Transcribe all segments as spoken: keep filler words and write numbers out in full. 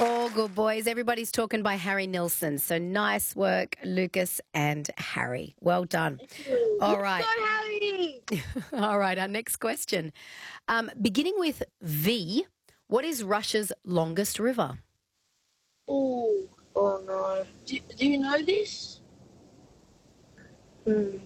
All good, boys. Everybody's talking by Harry Nilsson. So nice work, Lucas and Harry. Well done. All right. Go, Harry! All right, our next question. Um, beginning with V, what is Russia's longest river? Oh, oh no. Do, do you know this? Hmm.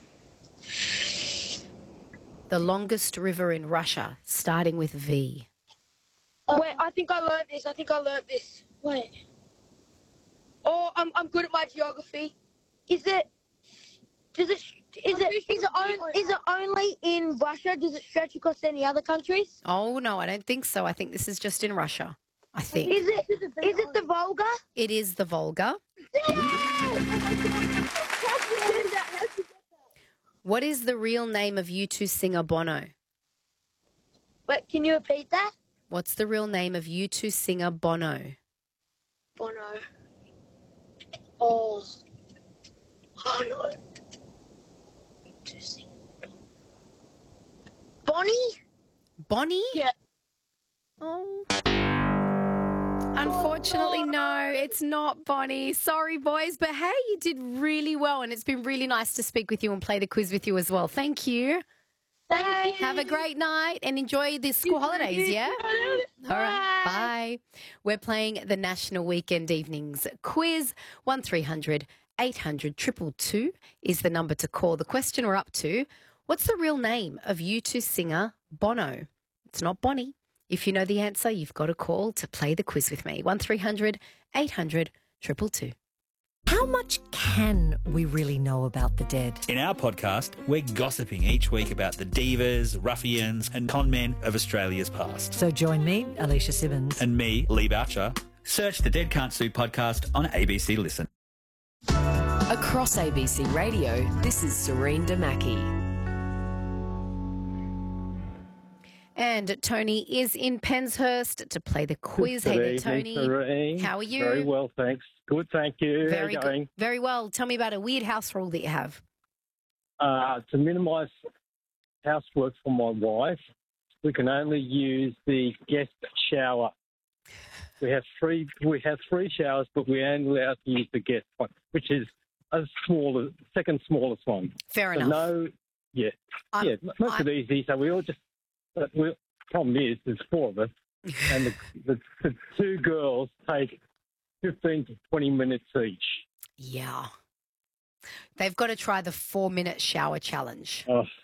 The longest river in Russia, starting with V. Wait, I think I learned this. I think I learned this. Wait. Oh, I'm I'm good at my geography. Is it? Does it? Is it? Is it, on, is it only in Russia? Does it stretch across any other countries? Oh, no, I don't think so. I think this is just in Russia, I think. Is it? Is it the Volga? It is the Volga. What is the real name of U two singer Bono? Wait, can you repeat that? What's the real name of U two singer Bono? Bono. Oh. Oh no. Bonnie? Bonnie? Yeah. Oh. Unfortunately, no, it's not Bonnie. Sorry, boys, but hey, you did really well, and it's been really nice to speak with you and play the quiz with you as well. Thank you. Thank you. Have a great night and enjoy the school holidays, yeah? All right, bye. We're playing the National Weekend Evenings quiz. one three hundred eight hundred two two two is the number to call. The question we're up to, what's the real name of U two singer Bono? It's not Bonnie. If you know the answer, you've got to call to play the quiz with me. one three hundred eight hundred two two two. How much can we really know about the dead? In our podcast, we're gossiping each week about the divas, ruffians and con men of Australia's past. So join me, Alicia Simmons. And me, Lee Boucher. Search the Dead Can't Sue podcast on A B C Listen. Across A B C Radio, this is Serene Damaki. And Tony is in Penshurst to play the quiz. Good Hey there, evening, Tony. Serene. How are you? Very well, thanks. Good, thank you. Very How are you going? good. Very well. Tell me about a weird house rule that you have. Uh, to minimise housework for my wife, we can only use the guest shower. We have three. We have three showers, but we're only allowed to use the guest one, which is a smaller, second smallest one. Fair so enough. No, yeah, I'm- yeah. Most I'm- of it easy. So we all just. But the problem is, there's four of us, and the, the, the two girls take fifteen to twenty minutes each. Yeah. They've got to try the four-minute shower challenge. Oh,